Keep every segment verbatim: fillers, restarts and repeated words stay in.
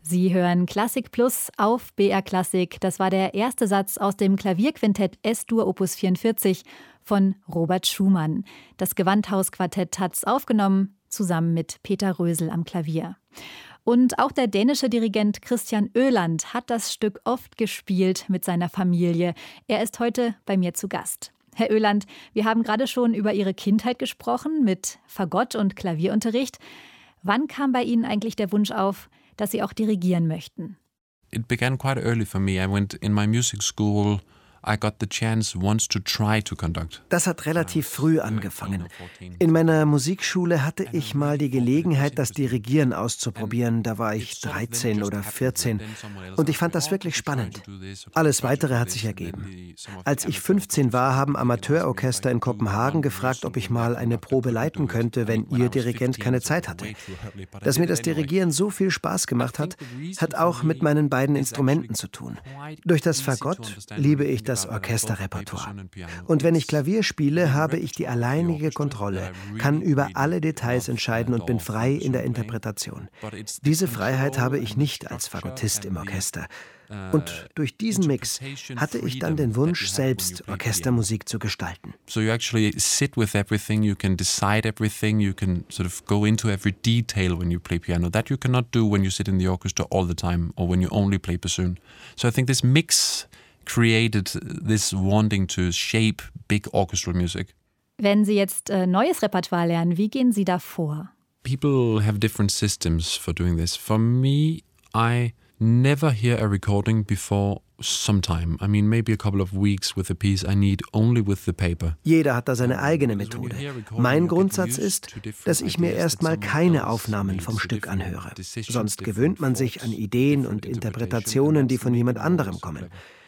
Sie hören Klassik Plus auf B R Klassik. Das war der erste Satz aus dem Klavierquintett S-Dur Opus vierundvierzig von Robert Schumann. Das Gewandhausquartett hat's aufgenommen, zusammen mit Peter Rösel am Klavier. Und auch der dänische Dirigent Christian Öland hat das Stück oft gespielt mit seiner Familie. Er ist heute bei mir zu Gast. Herr Öland, wir haben gerade schon über Ihre Kindheit gesprochen mit Fagott und Klavierunterricht. Wann kam bei Ihnen eigentlich der Wunsch auf, dass Sie auch dirigieren möchten? It began quite early for me. I went in my music school. I got the chance once to try to conduct. Das hat relativ früh angefangen. In meiner Musikschule hatte ich mal die Gelegenheit, das Dirigieren auszuprobieren. Da war ich dreizehn oder vierzehn und ich fand das wirklich spannend. Alles Weitere hat sich ergeben. Als ich fünfzehn war, haben Amateurorchester in Kopenhagen gefragt, ob ich mal eine Probe leiten könnte, wenn ihr Dirigent keine Zeit hatte. Dass mir das Dirigieren so viel Spaß gemacht hat, hat auch mit meinen beiden Instrumenten zu tun. Durch das Fagott liebe ich das das Orchesterrepertoire. Und wenn ich Klavier spiele, habe ich die alleinige Kontrolle, kann über alle Details entscheiden und bin frei in der Interpretation. Diese Freiheit habe ich nicht als Fagottist im Orchester. Und durch diesen Mix hatte ich dann den Wunsch, selbst Orchestermusik zu gestalten. So you actually sit with everything, you can decide everything, you can sort of go into every detail when you play piano. That you cannot do when you sit in the orchestra all the time or when you only play bassoon. So I think this mix created this wanting to shape big orchestral music. Wenn Sie jetzt äh, neues Repertoire lernen, wie gehen Sie da vor? People have different systems for doing this. For me, I never hear a recording before some time. I mean, maybe a couple of weeks with a piece I need only with the paper. Jeder hat da seine eigene Methode. Mein Grundsatz ist, dass ich mir erstmal keine Aufnahmen vom Stück anhöre. Sonst gewöhnt man sich an Ideen und Interpretationen, die von jemand anderem kommen.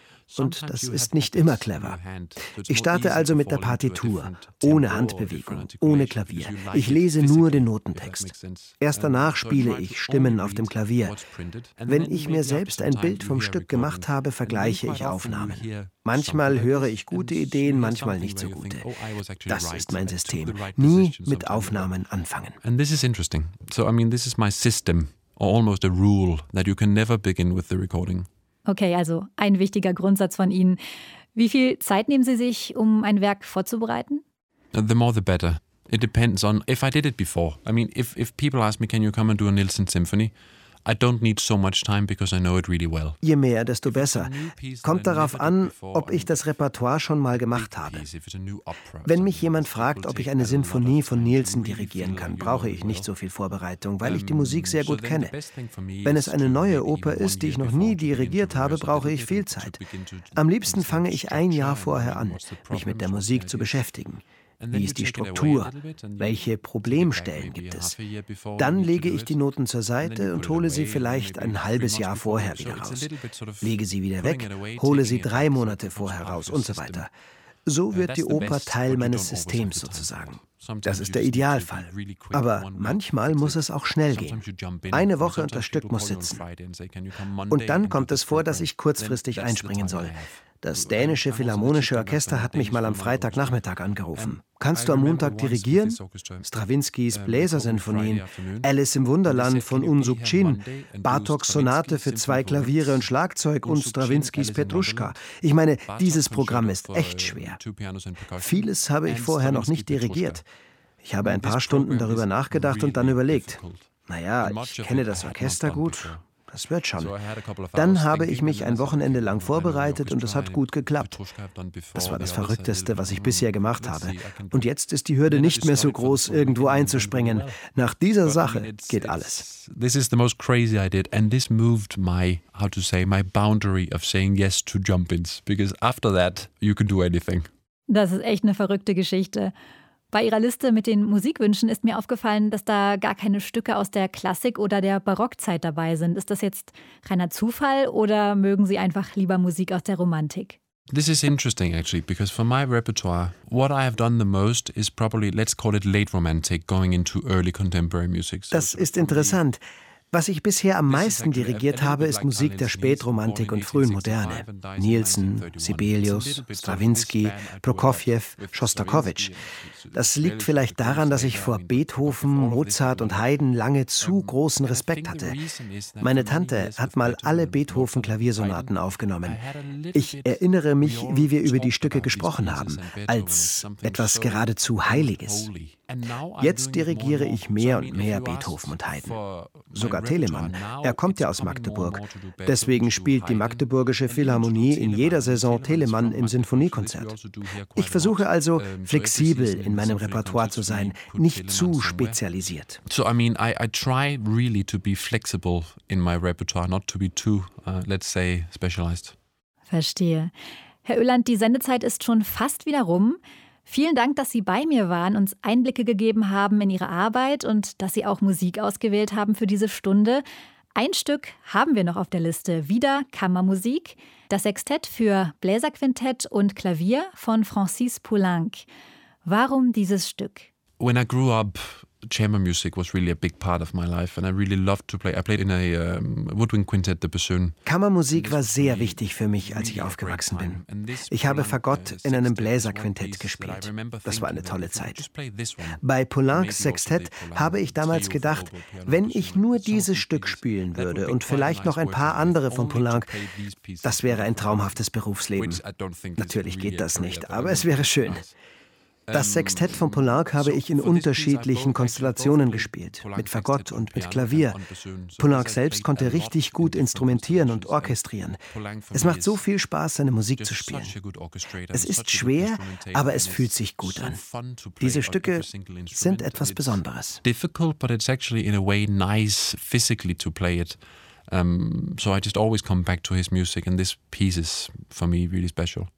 Und das ist nicht immer clever. Ich starte also mit der Partitur, ohne Handbewegung, ohne Klavier. Ich lese nur den Notentext. Erst danach spiele ich Stimmen auf dem Klavier. Wenn ich mir selbst ein Bild vom Stück gemacht habe, vergleiche ich Aufnahmen. Manchmal höre ich gute Ideen, manchmal nicht so gute. Das ist mein System. Nie mit Aufnahmen anfangen. And this is interesting. So I mean, this is my system, or almost a rule, that you can never begin with the recording. Okay, also ein wichtiger Grundsatz von Ihnen. Wie viel Zeit nehmen Sie sich, um ein Werk vorzubereiten? The more the better. It depends on if I did it before. I mean, if, if people ask me, can you come and do a Nilsson Symphony? I don't need so much time because I know it really well. Je mehr, desto besser. Kommt darauf an, ob ich das Repertoire schon mal gemacht habe. Wenn mich jemand fragt, ob ich eine Sinfonie von Nilsson dirigieren kann, brauche ich nicht so viel Vorbereitung, weil ich die Musik sehr gut kenne. Wenn es eine neue Oper ist, die ich noch nie dirigiert habe, brauche ich viel Zeit. Am liebsten fange ich ein Jahr vorher an, mich mit der Musik zu beschäftigen. Wie ist die Struktur? Welche Problemstellen gibt es? Dann lege ich die Noten zur Seite und hole sie vielleicht ein halbes Jahr vorher wieder raus. Lege sie wieder weg, hole sie drei Monate vorher raus und so weiter. So wird die Oper Teil meines Systems sozusagen. Das ist der Idealfall. Aber manchmal muss es auch schnell gehen. Eine Woche und das Stück muss sitzen. Und dann kommt es vor, dass ich kurzfristig einspringen soll. Das dänische Philharmonische Orchester hat mich mal am Freitagnachmittag angerufen. Kannst du am Montag dirigieren? Strawinskys Bläsersinfonien, Alice im Wunderland von Unsuk Chin, Bartoks Sonate für zwei Klaviere und Schlagzeug und Strawinskys Petruschka. Ich meine, dieses Programm ist echt schwer. Vieles habe ich vorher noch nicht dirigiert. Ich habe ein paar Stunden darüber nachgedacht und dann überlegt, naja, ich kenne das Orchester gut. Das wird schon. Dann habe ich mich ein Wochenende lang vorbereitet und es hat gut geklappt. Das war das Verrückteste, was ich bisher gemacht habe. Und jetzt ist die Hürde nicht mehr so groß, irgendwo einzuspringen. Nach dieser Sache geht alles. This is the most crazy I did, and this moved my, how to say, my boundary of saying yes to jump-ins, because after that you can do anything. Das ist echt eine verrückte Geschichte. Bei Ihrer Liste mit den Musikwünschen ist mir aufgefallen, dass da gar keine Stücke aus der Klassik oder der Barockzeit dabei sind. Ist das jetzt reiner Zufall oder mögen Sie einfach lieber Musik aus der Romantik? This is interesting actually, because for my repertoire, what I have done the most is probably, let's call it late romantic, going into early contemporary music. Das ist interessant. Was ich bisher am meisten dirigiert habe, ist Musik der Spätromantik und frühen Moderne. Nielsen, Sibelius, Strawinsky, Prokofjew, Schostakowitsch. Das liegt vielleicht daran, dass ich vor Beethoven, Mozart und Haydn lange zu großen Respekt hatte. Meine Tante hat mal alle Beethoven-Klaviersonaten aufgenommen. Ich erinnere mich, wie wir über die Stücke gesprochen haben, als etwas geradezu Heiliges. Jetzt dirigiere ich mehr und mehr Beethoven und Haydn. Sogar Telemann. Er kommt ja aus Magdeburg. Deswegen spielt die Magdeburgische Philharmonie in jeder Saison Telemann im Sinfoniekonzert. Ich versuche also, flexibel in meinem Repertoire zu sein, nicht zu spezialisiert. So I mean, I, I try really to be flexible in my repertoire, not to be too, uh, let's say, specialized. Verstehe. Herr Öland, die Sendezeit ist schon fast wieder rum. Vielen Dank, dass Sie bei mir waren, uns Einblicke gegeben haben in Ihre Arbeit und dass Sie auch Musik ausgewählt haben für diese Stunde. Ein Stück haben wir noch auf der Liste, wieder Kammermusik, das Sextett für Bläserquintett und Klavier von Francis Poulenc. Warum dieses Stück? When I grew up, chamber music was really a big part of my life and I really loved to play. I played in a um, woodwind quintet, the bassoon. Kammermusik war sehr wichtig für mich, als ich aufgewachsen bin. Ich habe Fagott in einem Bläserquintett gespielt. Das war eine tolle Zeit. Bei Poulencs Sextett habe ich damals gedacht, wenn ich nur dieses Stück spielen würde und vielleicht noch ein paar andere von Poulenc, das wäre ein traumhaftes Berufsleben. Natürlich geht das nicht, aber es wäre schön. Das Sextett von Poulenc habe ich in unterschiedlichen Konstellationen gespielt, mit Fagott und mit Klavier. Poulenc selbst konnte richtig gut instrumentieren und orchestrieren. Es macht so viel Spaß, seine Musik zu spielen. Es ist schwer, aber es fühlt sich gut an. Diese Stücke sind etwas Besonderes. Difficult, but it's actually in a way nice physically to play it. Um, so I just always come back to his music, and this piece is for me really special.